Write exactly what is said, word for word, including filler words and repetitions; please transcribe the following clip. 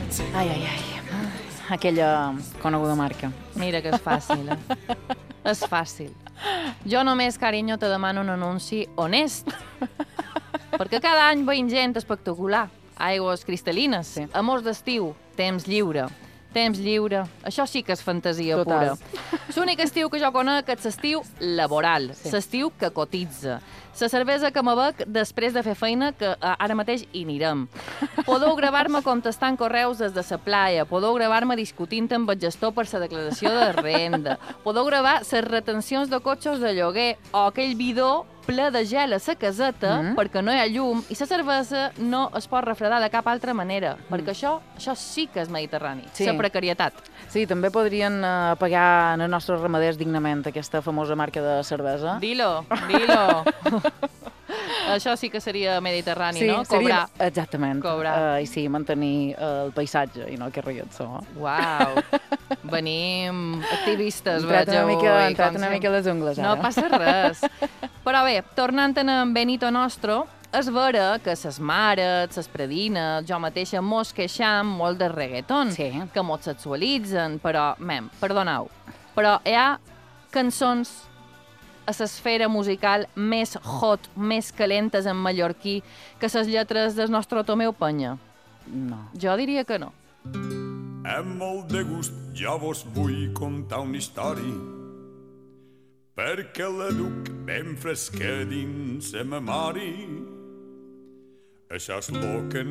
Ai, ai, ai. Aquella coneguda marca. Mira que és fàcil, eh? És fàcil. Jo només, carinyo, te demano un anunci honest. Perquè cada any veiem gent espectacular. Aigües cristal·lines, sí. Amors d'estiu, temps lliure. Temps lliure. Això sí que és fantasia Total. pura. L'únic estiu que jo conec és l'estiu laboral, Sí. l'estiu que cotitza. La cervesa que me bec després de fer feina, que eh, ara mateix hi anirem. Podeu gravar-me contestant correus des de la playa, podeu gravar-me discutint amb el gestor per la declaració de renda, podeu gravar les retencions de cotxes de lloguer o aquell bidó ple de gel a la caseta Mm. perquè no hi ha llum i la cervesa no es pot refredar de cap altra manera, Mm. perquè això, això sí que és mediterrani, Sí. la precarietat. Sí, també podrien eh, pagar els nostres ramaders dignament aquesta famosa marca de cervesa. Dilo, dilo. Això sí que seria mediterrani, no? seria- Cobrar. Exactament. Cobrar. Uh, I sí, mantenir uh, el paisatge i no aquest rotlletzo. Uau. Venim activistes, Entrat veig una mica, avui. entrat com una sempre. mica a les ungles, ara. No passa res. Però bé, tornant a en Benito Nostro, és vera que ses mares, ses predines, jo mateixa mos queixam molt de reggaeton, Sí. que mos sexualitzen, però, mem, perdoneu, però hi ha cançons a l'esfera musical més hot, més calentes en mallorquí que les lletres del nostre Tomeu Penya? No. Jo diria que no. Amb molt de gust jo vos vull contar una història perquè la duc ben fresca dins la memòria. Això és lo que